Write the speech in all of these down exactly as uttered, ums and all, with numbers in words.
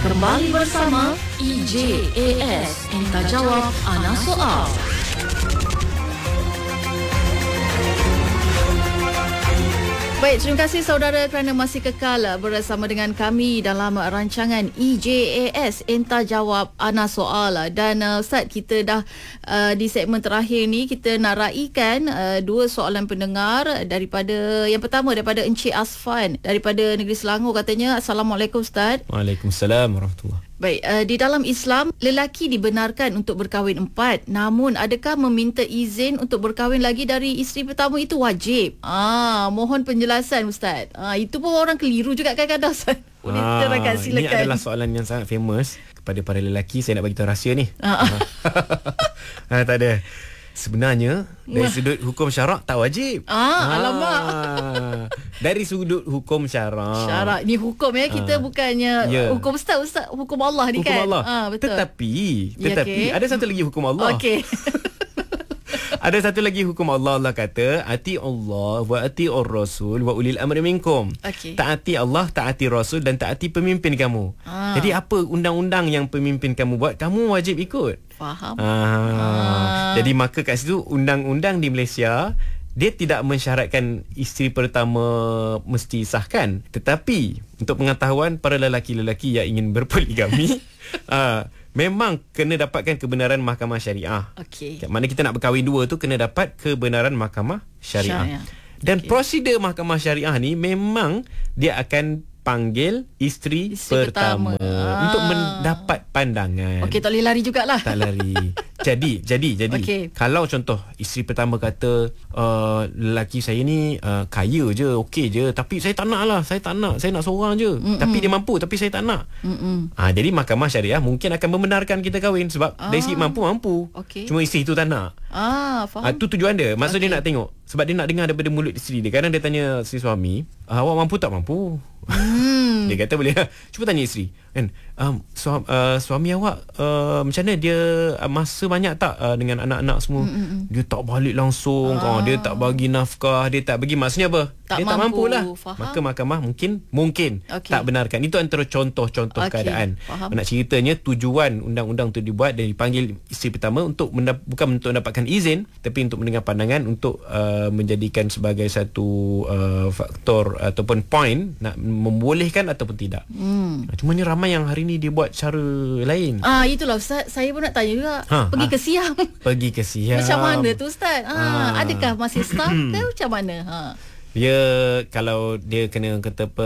Kembali bersama E J A S Enta Jawab Ana Soal. Baik, terima kasih saudara kerana masih kekal bersama dengan kami dalam rancangan E J A S Enta Jawab Ana Soal. Dan uh, Ustaz, kita dah uh, di segmen terakhir ni kita nak raikan uh, dua soalan pendengar daripada, yang pertama daripada Encik Asfan daripada Negeri Selangor. Katanya, Assalamualaikum Ustaz. Waalaikumsalam warahmatullahi. Baik, uh, di dalam Islam, lelaki dibenarkan untuk berkahwin empat. Namun, adakah meminta izin untuk berkahwin lagi dari isteri pertama itu wajib? Ah, mohon penjelasan Ustaz. Ah, itu pun orang keliru juga kadang-kadang Ustaz. Boleh ah, terangkan, silakan. Ini adalah soalan yang sangat famous kepada para lelaki. Saya nak bagi tahu rahsia ni. Ah. ah, tak ada. Sebenarnya dari sudut hukum syarak tak wajib. Ah, alamak. Ah, dari sudut hukum syarak. Syarak ni hukum ya, kita ah. bukannya yeah. hukum ustaz ustaz hukum Allah ni hukum kan. Allah. Ah, betul. Tetapi ya, tetapi okay. ada satu lagi hukum Allah. Okey. Ada satu lagi hukum Allah. Allah kata, ati Allah wa ati'ur rasul wa ulil amri minkum. Okay. Taati Allah, taati Rasul dan taati pemimpin kamu. Ah. Jadi apa undang-undang yang pemimpin kamu buat, kamu wajib ikut. Faham. Ah. Ah. Jadi maka kat situ undang-undang di Malaysia dia tidak mensyaratkan isteri pertama mesti sahkan. Tetapi untuk pengetahuan para lelaki-lelaki yang ingin berpoligami, uh, memang kena dapatkan kebenaran mahkamah syariah. Okey. Mana kita nak berkahwin dua tu kena dapat kebenaran mahkamah syariah. syariah. Dan okay. prosedur mahkamah syariah ni memang dia akan panggil isteri, isteri pertama, pertama ah. untuk mendapat pandangan. Okey, tak boleh lari jugalah. Tak lari. Jadi, jadi, jadi okay. kalau contoh isteri pertama kata uh, lelaki saya ni uh, kaya je, okey je, tapi saya tak nak lah, saya tak nak, saya nak seorang je. Mm-mm. Tapi dia mampu, tapi saya tak nak. Ah, jadi mahkamah syariah mungkin akan membenarkan kita kahwin sebab ah. dari segi mampu-mampu. Okay. Cuma isteri tu tak nak. Ah, faham. Ah, tu tujuan dia. Maksud okay. dia nak tengok. Sebab dia nak dengar daripada mulut isteri dia. Kadang dia tanya si suami, awak mampu tak mampu? Hmm. Dia kata boleh. Cuba tanya isteri kan, um, suami, uh, suami awak uh, macam mana dia, uh, masa banyak tak uh, dengan anak-anak semua? Mm-mm. Dia tak balik langsung. ah. Dia tak bagi nafkah, dia tak bagi, maksudnya apa? Tak dia mampu. tak mampu lah. Faham. Maka mahkamah mungkin Mungkin okay. tak benarkan. Itu antara contoh-contoh okay. keadaan. Faham. Nak ceritanya tujuan undang-undang itu dibuat dan dipanggil isteri pertama untuk mendap- bukan untuk mendapatkan izin, tapi untuk mendengar pandangan, untuk uh, menjadikan sebagai satu uh, faktor ataupun point nak membolehkan ataupun tidak. Hmm. Cuma ni ramai yang hari ni dia buat cara lain. Ah, itulah Ustaz, saya pun nak tanya juga. Ha, pergi ha. ke Siam. Pergi ke Siam. Macam mana tu Ustaz? Ah, ha. adakah masih staff ke macam mana? Ha. Dia kalau dia kena kata apa,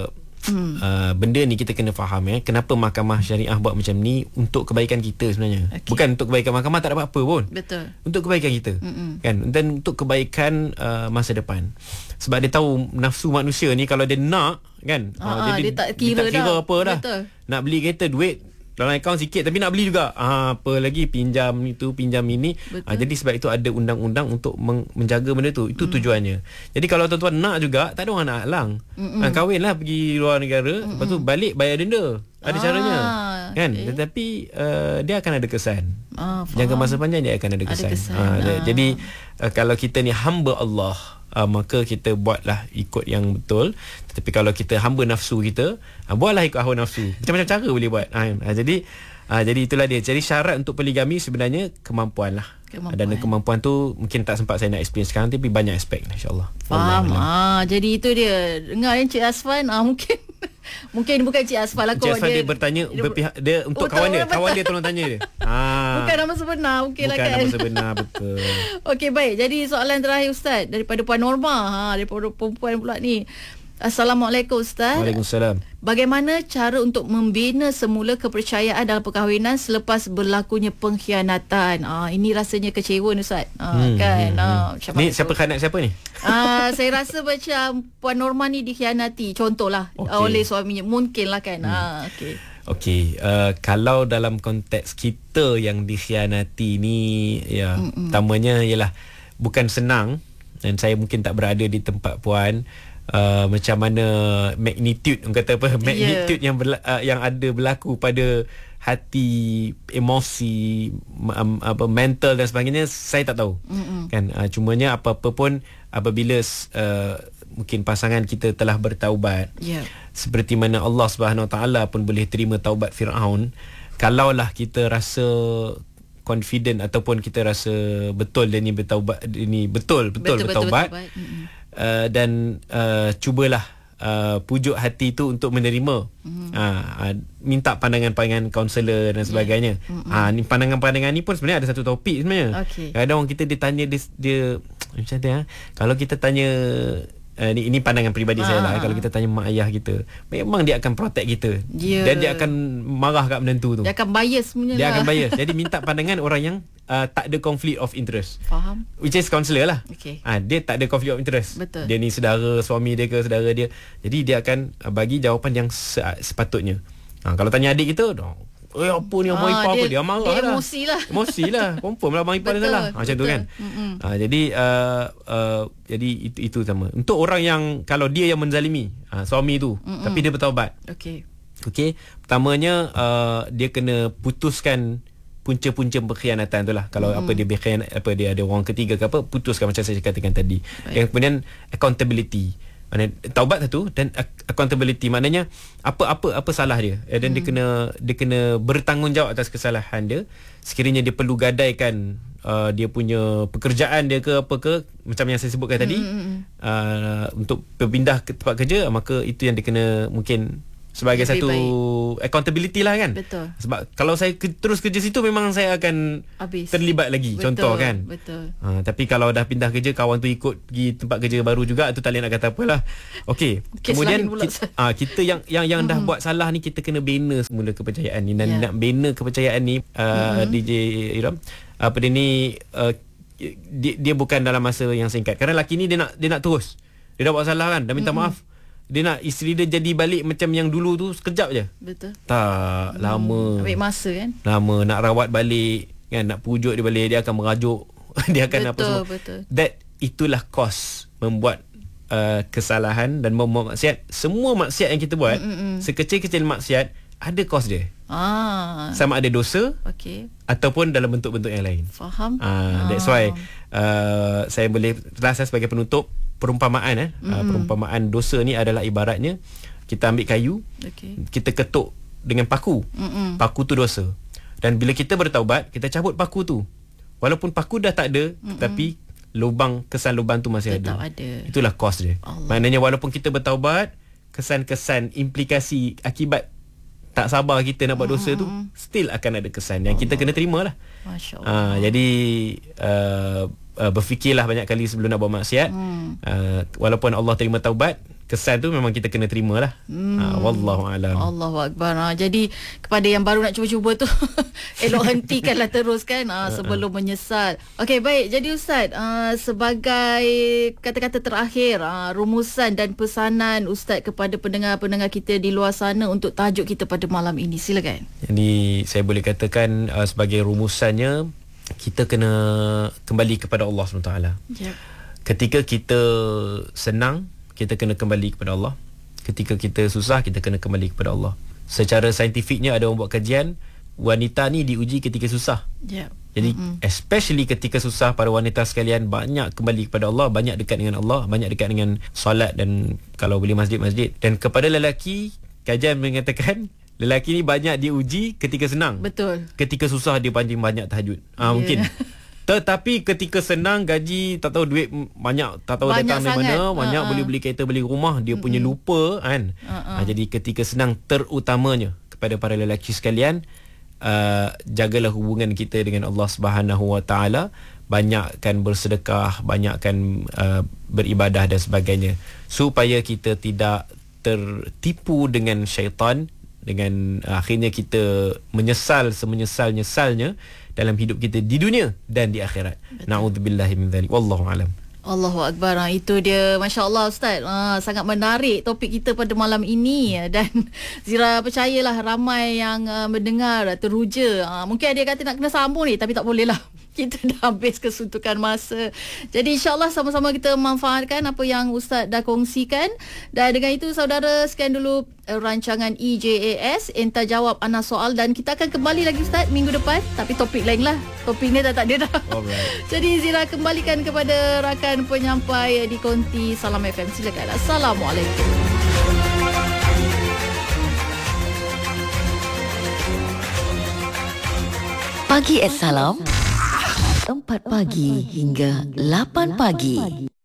hmm. uh, benda ni kita kena faham eh, kenapa mahkamah syariah buat macam ni, untuk kebaikan kita sebenarnya. Okay. Bukan untuk kebaikan mahkamah, tak ada apa-apa pun. Betul. Untuk kebaikan kita. Mm-mm. Kan? Dan untuk kebaikan uh, masa depan. Sebab dia tahu nafsu manusia ni kalau dia nak kan, ah, uh, dia, dia tak kira, dia tak kira dah. apa dah. Betul. Nak beli kereta, duit dalam akaun sikit tapi nak beli juga. Ah, apa lagi pinjam itu, pinjam ini. Ah, jadi sebab itu ada undang-undang untuk meng- menjaga benda tu. Itu mm. tujuannya. Jadi kalau tuan-tuan nak juga, tak ada orang nak halang. Ah, kahwinlah pergi luar negara, Mm-mm. lepas tu balik bayar denda. Ada ah, caranya. Kan? Okay. Tetapi uh, dia akan ada kesan. Ah, jangka masa panjang dia akan ada kesan. Ada kesan. Ah, ah. Jadi uh, kalau kita ni hamba Allah, Uh, maka kita buatlah ikut yang betul. Tetapi kalau kita hamba nafsu kita, uh, buatlah ikut hawa nafsu. Macam-macam cara boleh buat. uh, uh, Jadi uh, jadi itulah dia. Jadi syarat untuk poligami sebenarnya kemampuan lah. Kemampuan. Dan kemampuan tu mungkin tak sempat saya nak explain sekarang, tapi banyak aspek, insyaAllah. Faham. Ah, jadi itu dia. Dengar yang Cik Asfan, ah, mungkin mungkin bukan Cik Asfan lah. Cik Asfan dia, dia bertanya dia, berpihak, dia untuk oh, kawan dia. Kawan dia tolong tanya dia. Ah. Bukan nama sebenar. Okay bukan lah kan? nama sebenar, betul. Okey, baik. Jadi soalan terakhir Ustaz daripada Puan Norma. Ha, daripada perempuan pula ni. Assalamualaikum Ustaz. Waalaikumsalam. Bagaimana cara untuk membina semula kepercayaan dalam perkahwinan selepas berlakunya pengkhianatan? Ah, ini rasanya kecewa Ustaz. Ah, hmm, kan. Hmm, ah, hmm. Ni siapa khianat siapa ni? Ah, saya rasa macam Puan Norma ni dikhianati, contohlah, okay. oleh suaminya. Mungkinlah kan. Hmm. Ah, okey. Okey, uh, kalau dalam konteks kita yang dikhianati ni, ya, Mm-mm. pertamanya ialah bukan senang, dan saya mungkin tak berada di tempat puan. Uh, macam mana magnitude, orang kata apa, magnitude yeah. yang berla- uh, yang ada berlaku pada hati, emosi, um, apa, mental dan sebagainya, saya tak tahu. Mm-mm. Kan, uh, cumanya apa-apa pun apabila uh, mungkin pasangan kita telah bertaubat, yeah. seperti mana Allah Subhanahu Wa Taala pun boleh terima taubat Firaun, kalaulah kita rasa confident ataupun kita rasa betul dia ni bertaubat, ini betul betul, betul bertaubat, betul, betul, betul. Uh, dan uh, cubalah Uh, pujuk hati tu untuk menerima, mm-hmm. uh, uh, minta pandangan-pandangan kaunselor dan sebagainya. Yeah. Mm-hmm. Uh, ni pandangan-pandangan ni pun sebenarnya ada satu topik sebenarnya. Okay. Kadang orang kita ditanya dia, dia macam tu ya. Kalau kita tanya uh, ni ini pandangan peribadi ah. saya lah. Kalau kita tanya mak ayah kita, memang dia akan protect kita. Yeah. Dan dia akan marah kat menantu tu. Dia akan bias punya Dia lah. akan bias. Jadi minta pandangan orang yang Uh, tak ada conflict of interest. Faham. Which is counselor lah. Okay. Uh, dia tak ada conflict of interest. Betul. Dia ni saudara suami dia ke saudara dia. Jadi dia akan uh, bagi jawapan yang se- sepatutnya. Uh, kalau tanya adik kita, eh apa ni abang ipar apa, dia marah dia lah. Emosi lah. Emosi lah. Confirm lah abang ipar dia salah. Macam tu kan. Uh, jadi uh, uh, jadi itu itu sama. Untuk orang yang kalau dia yang menzalimi uh, suami tu, Mm-mm. tapi dia bertaubat. Okey. Okey. Pertamanya uh, dia kena putuskan punca-punca berkhianatan tu lah. Kalau hmm. apa dia berkhianat, apa dia ada orang ketiga ke apa, putuskan macam saya katakan tadi. Baik. Dan kemudian accountability. Maknanya taubat satu dan accountability, maknanya apa-apa apa salah dia. Dan hmm. dia kena dia kena bertanggungjawab atas kesalahan dia. Sekiranya dia perlu gadaikan uh, dia punya pekerjaan dia ke apa ke, macam yang saya sebutkan hmm. tadi, uh, untuk berpindah ke tempat kerja, maka itu yang dia kena mungkin sebagai lebih satu baik. Accountability lah kan. Betul. Sebab kalau saya ke, terus kerja situ, memang saya akan Habis. terlibat lagi. Betul. Contoh kan. Betul. Ha, tapi kalau dah pindah kerja, kawan tu ikut pergi tempat kerja baru juga, tu tak boleh nak kata apalah. Okey. Kemudian kita, ha, kita yang yang yang dah buat salah ni, kita kena bina semula kepercayaan ni. Dan yeah. nak bina kepercayaan ni, uh, mm-hmm. D J Iram, apa dia ni, uh, dia, dia bukan dalam masa yang singkat. Kerana lelaki ni dia nak dia nak terus. Dia dah buat salah kan, dah minta mm-hmm. maaf. Dia nak isteri dia jadi balik macam yang dulu tu sekejap je. Betul. Tak, hmm. lama. Ambil masa kan. Lama nak rawat balik kan, nak pujuk dia balik, dia akan merajuk. Dia akan betul, apa semua. Betul. That itulah kos membuat uh, kesalahan dan membuat maksiat. Semua maksiat yang kita buat, Mm-mm. sekecil-kecil maksiat, ada kos dia. Ah. Sama ada dosa, okay, ataupun dalam bentuk-bentuk yang lain. Faham. Ah, that's why uh, saya boleh rasa sebagai penutup, perumpamaan eh mm-hmm. uh, perumpamaan dosa ni adalah ibaratnya kita ambil kayu, okay, kita ketuk dengan paku. Mm-hmm. Paku tu dosa. Dan bila kita bertaubat, kita cabut paku tu. Walaupun paku dah tak ada, mm-hmm, tapi lubang, kesan lubang tu masih ada. ada. Itulah kos dia. Allah. Maknanya walaupun kita bertaubat, kesan-kesan, implikasi, akibat tak sabar kita nak buat dosa tu, still akan ada kesan yang Allah. Kita kena terima lah. Masya Allah. Uh, jadi uh, uh, berfikirlah banyak kali sebelum nak buat maksiat. hmm. uh, Walaupun Allah terima taubat, kesan tu memang kita kena terima lah. hmm. uh, Wallahu'alam. Allahuakbar. uh, Jadi kepada yang baru nak cuba-cuba tu, elok hentikanlah terus kan, uh, sebelum uh-uh. menyesal. Okey, baik. Jadi Ustaz, uh, sebagai kata-kata terakhir, uh, rumusan dan pesanan Ustaz kepada pendengar-pendengar kita di luar sana untuk tajuk kita pada malam ini, silakan. Jadi saya boleh katakan uh, sebagai rumusannya, kita kena kembali kepada Allah subhanahu wa taala. Yep. Ketika kita senang, kita kena kembali kepada Allah. Ketika kita susah, kita kena kembali kepada Allah. Secara saintifiknya ada orang buat kajian, wanita ni diuji ketika susah. Yep. Jadi mm-hmm. especially ketika susah, para wanita sekalian banyak kembali kepada Allah, banyak dekat dengan Allah, banyak dekat dengan solat dan kalau boleh masjid-masjid. Dan kepada lelaki, kajian mengatakan lelaki ni banyak diuji ketika senang. Betul. Ketika susah dia paling banyak tahajud. Ah yeah. Mungkin. Tetapi ketika senang, gaji tak tahu, duit banyak tak tahu banyak datang dari mana, banyak uh-huh. boleh beli kereta, beli rumah, dia mm-hmm. punya lupa kan. Uh-huh. Ah, jadi ketika senang, terutamanya kepada para lelaki sekalian, uh, jagalah hubungan kita dengan Allah Subhanahu Wa Taala, banyakkan bersedekah, banyakkan uh, beribadah dan sebagainya, supaya kita tidak tertipu dengan syaitan, dengan uh, akhirnya kita menyesal semenyesal-nyesalnya dalam hidup kita di dunia dan di akhirat. Na'udzubillahi min dzalik. Wallahu alam. Allahu Akbar. Itu dia, Masya Allah Ustaz, ha, sangat menarik topik kita pada malam ini. Dan Zira percayalah ramai yang uh, mendengar teruja. ha, Mungkin ada yang kata nak kena sambung ni, tapi tak boleh lah, kita dah habis kesuntukan masa. Jadi insyaAllah sama-sama kita manfaatkan apa yang Ustaz dah kongsikan. Dan dengan itu saudara, sekian dulu rancangan E J A S, Entah Jawab Ana Soal. Dan kita akan kembali lagi Ustaz minggu depan, tapi topik lain lah. Topik ni dah tak ada dah. Alright. Jadi Zira kembalikan kepada rakan penyampai di Konti Salam F M. Silakan. Assalamualaikum. Pagi at Salam, empat pagi hingga lapan pagi.